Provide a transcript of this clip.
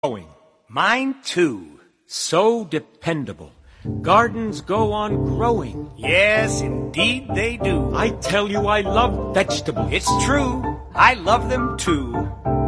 growing. Mine too. So dependable. Gardens go on growing. Yes, indeed they do. I tell you, I love vegetables. It's true. I love them too.